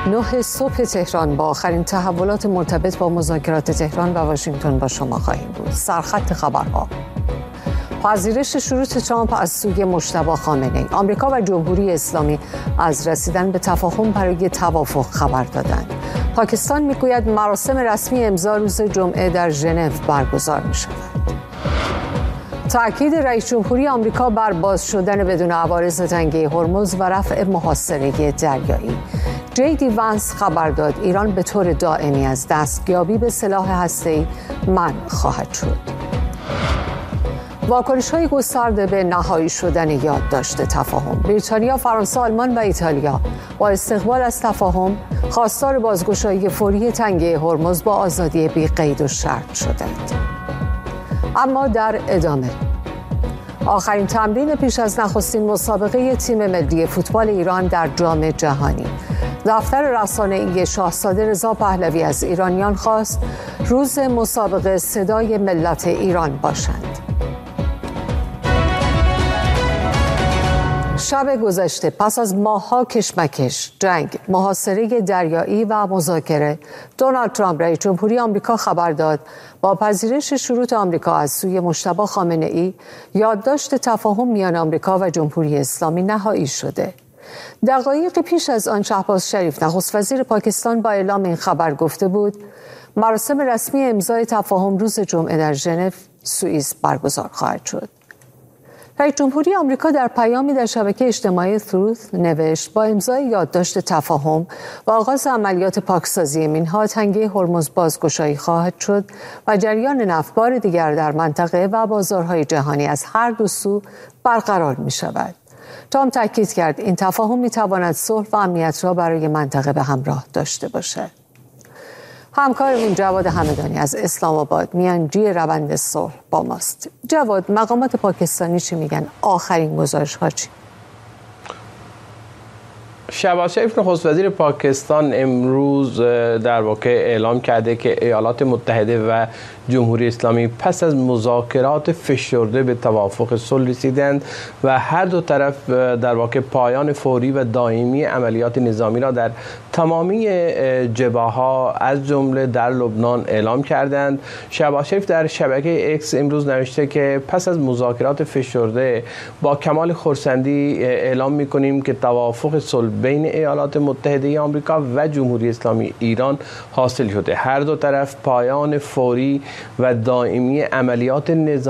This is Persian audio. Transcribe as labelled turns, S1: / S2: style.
S1: 9 صبح تهران با آخرین تحولات مرتبط با مذاکرات تهران و واشنگتن با شما خواهیم بود. سرخط خبرها: پذیرش شروط ترامپ از سوی مجتبی خامنه‌ای. آمریکا و جمهوری اسلامی از رسیدن به تفاهم برای توافق خبر دادند. پاکستان میگوید مراسم رسمی امضا روز جمعه در ژنو برگزار می‌شود. تأکید رئیس جمهوری آمریکا بر باز شدن بدون عوارض تنگه هرمز و رفع محاصره دریایی. JD وانس خبر داد ایران به طور دائمی از دستیابی به سلاح هسته‌ای منع خواهد شد. واکنش‌های گسترده به نهایی شدن یادداشت تفاهم. بریتانیا، فرانسه، آلمان و ایتالیا با استقبال از تفاهم خواستار بازگشایی فوری تنگه هرمز با آزادی بی قید و شرط شدند. اما در ادامه آخرین تمرین پیش از نخستین مسابقه تیم ملی فوتبال ایران در جام جهانی. دفتر رسانه‌ای شاهزاده رضا پهلوی از ایرانیان خواست روز مسابقه صدای ملت ایران باشند. شب گذشته پس از ماه‌ها کشمکش، جنگ، محاصره دریایی و مذاکره، دونالد ترامپ رئیس جمهوری آمریکا خبر داد با پذیرش شروط آمریکا از سوی مجتبی خامنه‌ای یادداشت تفاهم میان آمریکا و جمهوری اسلامی نهایی شده. دقایق پیش از آن شهباز شریف نخست وزیر پاکستان با اعلام این خبر گفته بود مراسم رسمی امضای تفاهم روز جمعه در ژنو سوئیس برگزار خواهد شد. رئیس جمهوری آمریکا در پیامی در شبکه اجتماعی تروث نوشت با امضای یادداشت تفاهم و آغاز عملیات پاکسازی مین‌ها تنگه هرمز بازگشایی خواهد شد و جریان نفت بار دیگر در منطقه و بازارهای جهانی از هر دو سو برقرار می‌شود. ترامپ تاکید کرد این تفاهم می‌تواند صلح و امنیت را برای منطقه به همراه داشته باشد. همکارمون جواد همدانی از اسلام آباد میانجی روند صلح با ماست. جواد، مقامات پاکستانی چی میگن؟ آخرین گزارش‌ها چی؟
S2: شهباز شریف نخست وزیر پاکستان امروز در واقع اعلام کرده که ایالات متحده و جمهوری اسلامی پس از مذاکرات فشرده به توافق صلح رسیدند و هر دو طرف در واقع پایان فوری و دائمی عملیات نظامی را در تمامی جبهه‌ها از جمله در لبنان اعلام کردند. شهباز شریف در شبکه اکس امروز نوشته که پس از مذاکرات فشرده با کمال خرسندی اعلام می‌کنیم که توافق صلح بین ایالات متحده آمریکا و جمهوری اسلامی ایران حاصل شده. هر دو طرف پایان فوری و دائمی عملیات نظامی